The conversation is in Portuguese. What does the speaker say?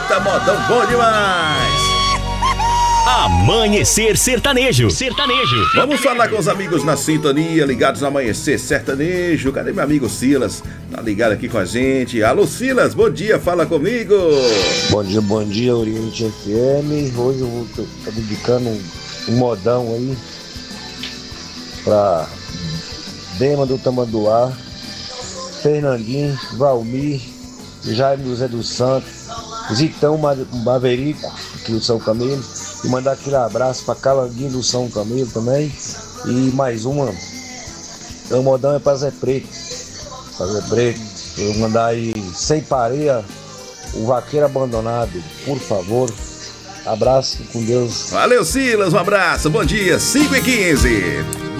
Eita, modão bom demais! Amanhecer Sertanejo. Vamos falar com os amigos na sintonia, ligados no Amanhecer Sertanejo. Cadê meu amigo Silas? Tá ligado aqui com a gente. Alô, Silas, bom dia, fala comigo. Bom dia, Oriente FM. Hoje eu vou estar dedicando um modão aí pra Dema do Tamanduá, Fernandinho, Valmir, Jaime José dos Santos, Zitão Maverico, aqui do São Camilo, e mandar aquele abraço pra Calanguinho do São Camilo também. E mais uma, o modão é pra Zé Preto. Eu vou mandar aí Sem Pareia, o Vaqueiro Abandonado, por favor. Abraço, com Deus. Valeu, Silas, um abraço, bom dia, 5h15.